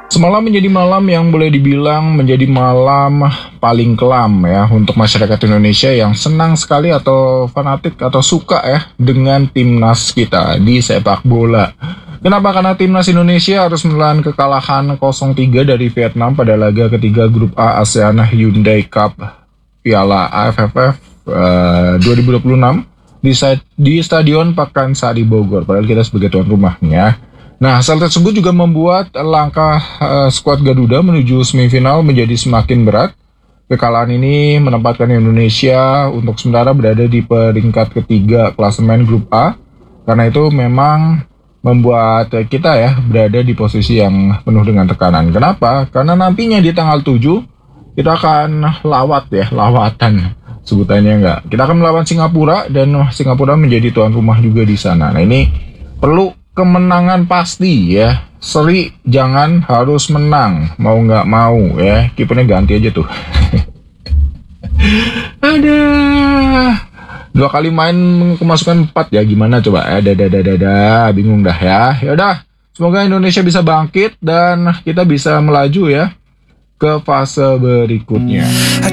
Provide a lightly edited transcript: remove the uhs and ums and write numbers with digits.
Semalam menjadi malam yang boleh dibilang menjadi malam paling kelam ya untuk masyarakat Indonesia yang senang sekali atau fanatik atau suka ya dengan timnas kita di sepak bola. Kenapa? Karena timnas Indonesia harus menelan kekalahan 0-3 dari Vietnam pada laga ketiga grup A ASEAN Hyundai Cup Piala AFF 2026 di Stadion Pakansari Bogor. Padahal kita sebagai tuan rumahnya. Nah, hal tersebut juga membuat langkah skuad Garuda menuju semifinal menjadi semakin berat. Kekalahan ini menempatkan Indonesia untuk sementara berada di peringkat ketiga klasemen grup A. Karena itu memang membuat kita ya berada di posisi yang penuh dengan tekanan. Kenapa? Karena nantinya di tanggal 7 kita akan lawatan sebutannya enggak. Kita akan melawan Singapura dan Singapura menjadi tuan rumah juga di sana. Nah, ini perlu kemenangan pasti ya. Seri jangan harus menang, mau nggak mau ya. Kipernya ganti aja tuh. Ada 2 kali main kemasukan 4 ya, gimana coba? Bingung dah ya. Ya udah, semoga Indonesia bisa bangkit dan kita bisa melaju ya ke fase berikutnya.